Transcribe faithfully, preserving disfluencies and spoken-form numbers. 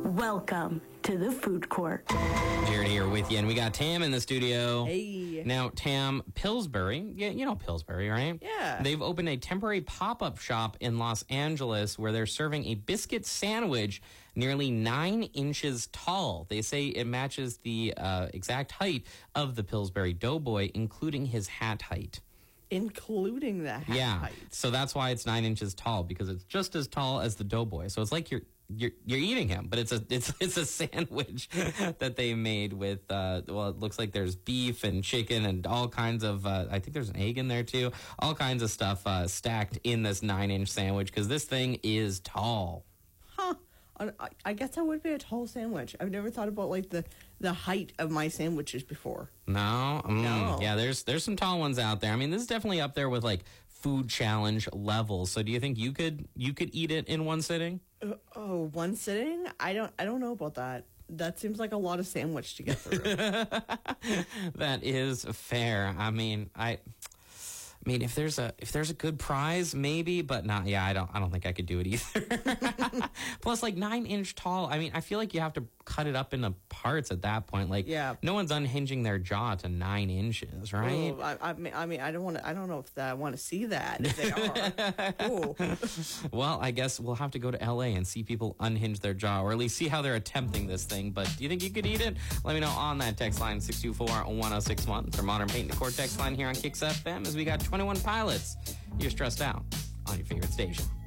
Welcome to the food court. Jared here with you, and we got Tam in the studio. Hey. Now, Tam, Pillsbury, yeah, you know Pillsbury, right? Yeah. They've opened a temporary pop-up shop in Los Angeles where they're serving a biscuit sandwich nearly nine inches tall. They say it matches the uh, exact height of the Pillsbury Doughboy, including his hat height. Including the hat yeah. height. So that's why it's nine inches tall, because it's just as tall as the Doughboy. So it's like you're You're, you're eating him, but it's a it's it's a sandwich that they made with uh, well, it looks like there's beef and chicken and all kinds of uh, I think there's an egg in there too, all kinds of stuff uh, stacked in this nine inch sandwich because this thing is tall. Huh? I, I guess that would be a tall sandwich. I've never thought about like the the height of my sandwiches before. No, mm, No. yeah, there's there's some tall ones out there. I mean, this is definitely up there with like food challenge levels. So, do you think you could you could eat it in one sitting? Uh, oh, one sitting? I don't. I don't know about that. That seems like a lot of sandwich to get through. That is fair. I mean, I, I mean, if there's a if there's a good prize, maybe, but not. Yeah, I don't. I don't think I could do it either. Plus, like nine inch tall. I mean, I feel like you have to cut it up into parts at that point. Like, yeah. no one's unhinging their jaw to nine inches, right? Oh, I, I mean, I mean, I don't want to. I don't know if that, I want to see that. If they are. Ooh. Well, I guess we'll have to go to L A and see people unhinge their jaw, or at least see how they're attempting this thing. But do you think you could eat it? Let me know on that text line six two four, one oh six one. It's our Modern Paint Decor text line here on Kicks F M as we got twenty-one Pilots. You're stressed out on your favorite station.